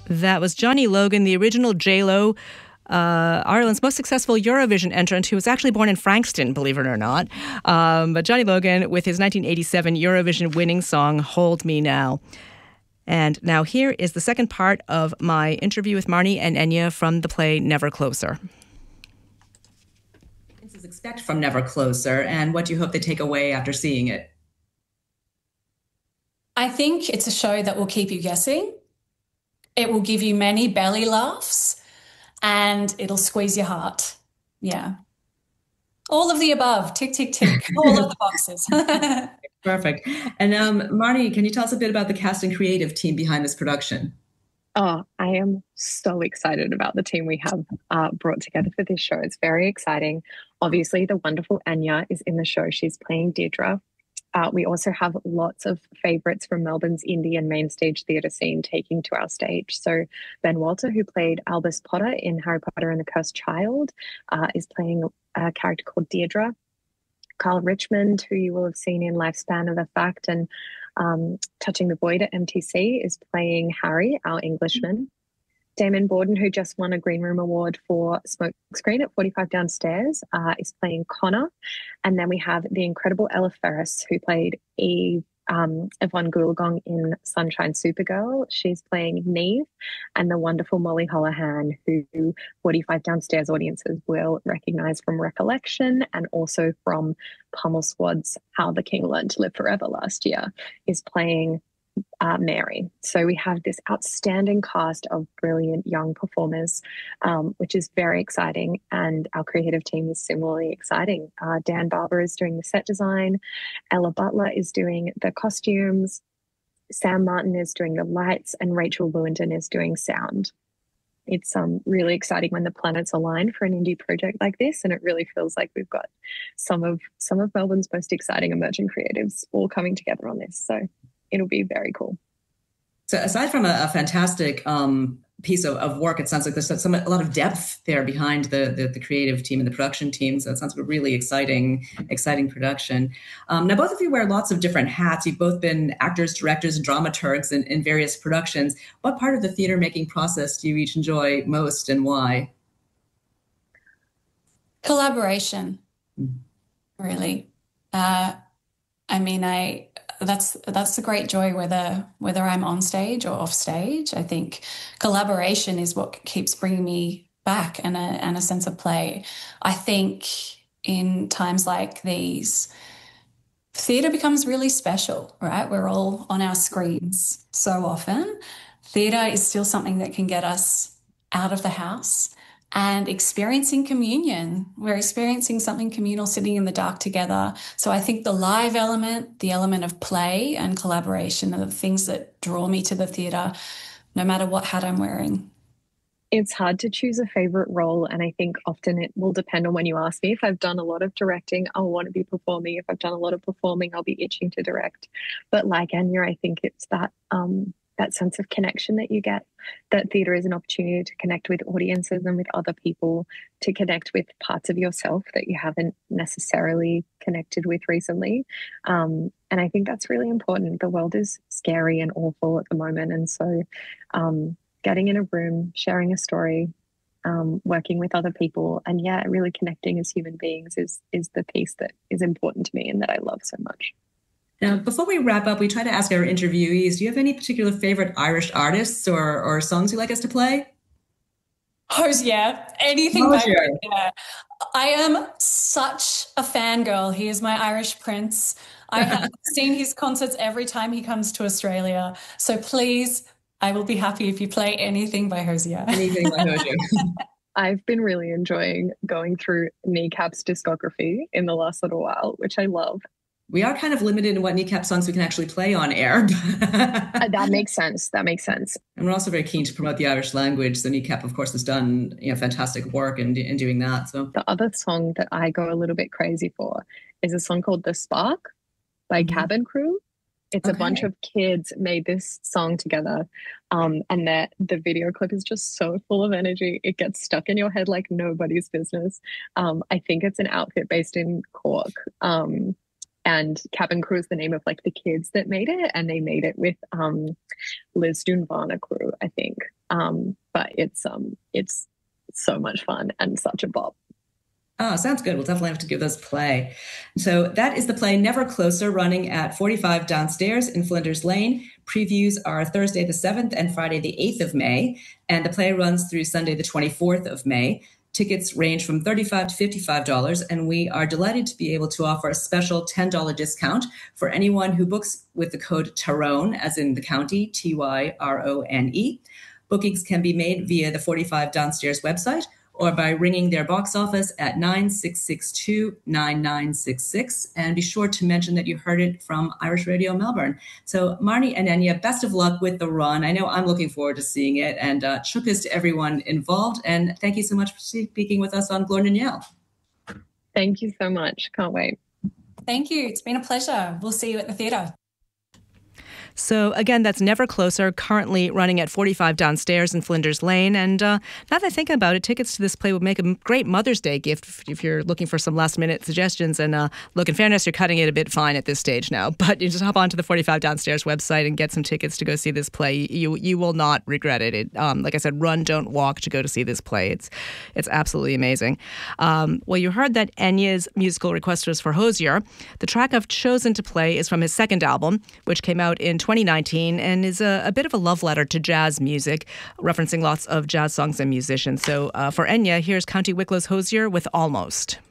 That was Johnny Logan, the original J-Lo, Ireland's most successful Eurovision entrant, who was actually born in Frankston, believe it or not. But Johnny Logan with his 1987 Eurovision winning song, Hold Me Now. And now here is the second part of my interview with Marnie and Enya from the play Never Closer. What do you expect from Never Closer, and what do you hope they take away after seeing it? I think it's a show that will keep you guessing. It will give you many belly laughs and it'll squeeze your heart. Yeah. All of the above. Tick, tick, tick. All of the boxes. Perfect. And Marnie, can you tell us a bit about the cast and creative team behind this production? Oh, I am so excited about the team we have brought together for this show. It's very exciting. Obviously, the wonderful Enya is in the show. She's playing Deirdre. We also have lots of favourites from Melbourne's indie and main stage theatre scene taking to our stage. So Ben Walter, who played Albus Potter in Harry Potter and the Cursed Child, is playing a character called Deirdre. Carl Richmond, who you will have seen in Lifespan of a Fact and Touching the Void at MTC, is playing Harry, our Englishman. Damon Borden, who just won a Green Room Award for Smokescreen at 45 Downstairs, is playing Connor. And then we have the incredible Ella Ferris, who played Yvonne Goolagong in Sunshine Supergirl. She's playing Neve. And the wonderful Molly Holohan, who 45 Downstairs audiences will recognise from Recollection and also from Pummel Squad's How the King Learned to Live Forever last year, is playing Mary. So we have this outstanding cast of brilliant young performers, which is very exciting. And our creative team is similarly exciting. Dan Barber is doing the set design. Ella Butler is doing the costumes. Sam Martin is doing the lights, and Rachel Lewington is doing sound. It's really exciting when the planets align for an indie project like this, and it really feels like we've got some of Melbourne's most exciting emerging creatives all coming together on this. So it'll be very cool. So aside from a fantastic piece of work, it sounds like there's a lot of depth there behind the creative team and the production team. So it sounds like a really exciting production. Now, both of you wear lots of different hats. You've both been actors, directors, and dramaturgs in various productions. What part of the theater making process do you each enjoy most, and why? Collaboration, really. That's the great joy, whether I'm on stage or off stage. I think collaboration is what keeps bringing me back, and a sense of play. I think in times like these, theatre becomes really special, right? We're all on our screens so often. Theatre is still something that can get us out of the house and experiencing communion. We're experiencing something communal, sitting in the dark together. So I think the live element, the element of play and collaboration are the things that draw me to the theatre, no matter what hat I'm wearing. It's hard to choose a favourite role, and I think often it will depend on when you ask me. If I've done a lot of directing, I'll want to be performing. If I've done a lot of performing, I'll be itching to direct. But like Enya, I think it's that sense of connection that you get, that theatre is an opportunity to connect with audiences and with other people, to connect with parts of yourself that you haven't necessarily connected with recently. And I think that's really important. The world is scary and awful at the moment. And so getting in a room, sharing a story, working with other people, and really connecting as human beings is the piece that is important to me and that I love so much. Now, before we wrap up, we try to ask our interviewees, do you have any particular favorite Irish artists or songs you'd like us to play? Hosier. Anything by Hosier. I am such a fangirl. He is my Irish prince. I have seen his concerts every time he comes to Australia. So please, I will be happy if you play anything by Hosier. Anything by Hosier. I've been really enjoying going through Kneecap's discography in the last little while, which I love. We are kind of limited in what Kneecap songs we can actually play on air. That makes sense. And we're also very keen to promote the Irish language. So Kneecap, of course, has done fantastic work in doing that. So the other song that I go a little bit crazy for is a song called The Spark by Cabin Crew. It's a bunch of kids made this song together, and the video clip is just so full of energy. It gets stuck in your head like nobody's business. I think it's an outfit based in Cork. And Cabin Crew is the name of like the kids that made it, and they made it with Liz Dunvana crew, I think. But it's so much fun and such a bop. Oh, sounds good. We'll definitely have to give those a play. So that is the play Never Closer, running at 45 Downstairs in Flinders Lane. Previews are Thursday the 7th and Friday the 8th of May. And the play runs through Sunday the 24th of May. Tickets range from $35 to $55, and we are delighted to be able to offer a special $10 discount for anyone who books with the code Tyrone, as in the county, Tyrone. Bookings can be made via the 45 Downstairs website or by ringing their box office at 9662-9966. And be sure to mention that you heard it from Irish Radio Melbourne. So Marnie and Enya, best of luck with the run. I know I'm looking forward to seeing it, and chukas to everyone involved. And thank you so much for speaking with us on Glór na Néal. Thank you so much. Can't wait. Thank you. It's been a pleasure. We'll see you at the theatre. So again, that's Never Closer, currently running at 45 Downstairs in Flinders Lane. And now that I think about it, tickets to this play would make a great Mother's Day gift if you're looking for some last-minute suggestions. And look, in fairness, you're cutting it a bit fine at this stage now. But you just hop onto the 45 Downstairs website and get some tickets to go see this play. You will not regret it. Like I said, run, don't walk to go to see this play. It's absolutely amazing. Well, you heard that Enya's musical request was for Hozier. The track I've chosen to play is from his second album, which came out in 2019 and is a bit of a love letter to jazz music, referencing lots of jazz songs and musicians. So for Enya, here's County Wicklow's Hozier with Almost.